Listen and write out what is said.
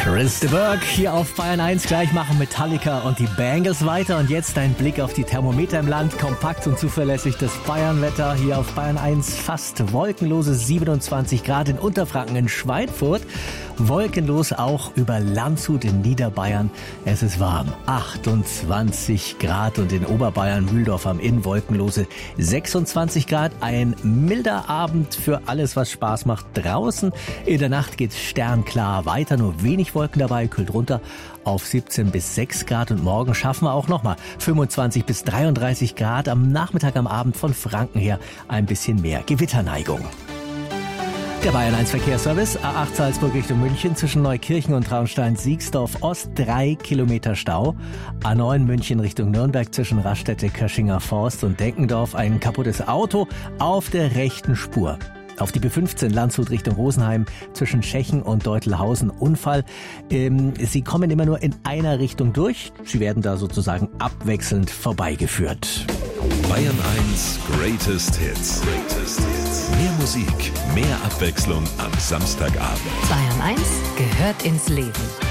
Chris de Burgh hier auf Bayern 1. Gleich machen Metallica und die Bangles weiter. Und jetzt ein Blick auf die Thermometer im Land. Kompakt und zuverlässig das Bayernwetter hier auf Bayern 1. Fast wolkenlose 27 Grad in Unterfranken, in Schweinfurt. Wolkenlos auch über Landshut in Niederbayern. Es ist warm, 28 Grad. Und in Oberbayern, Mühldorf am Inn, wolkenlose 26 Grad. Ein milder Abend für alles, was Spaß macht draußen. In der Nacht geht's sternklar weiter, nur wenig Wolken dabei, kühlt runter auf 17 bis 6 Grad. Und morgen schaffen wir auch nochmal 25 bis 33 Grad. Am Nachmittag, am Abend von Franken her ein bisschen mehr Gewitterneigung. Der Bayern 1 Verkehrsservice, A8 Salzburg Richtung München, zwischen Neukirchen und Traunstein-Siegsdorf Ost 3 Kilometer Stau. A9 München Richtung Nürnberg, zwischen Raststätte, Köschinger Forst und Denkendorf ein kaputtes Auto auf der rechten Spur. Auf die B15 Landshut Richtung Rosenheim, zwischen Schechen und Deutelhausen Unfall. Sie kommen immer nur in einer Richtung durch. Sie werden da sozusagen abwechselnd vorbeigeführt. Bayern 1 Greatest Hits. Mehr Musik, mehr Abwechslung am Samstagabend. Bayern 1 gehört ins Leben.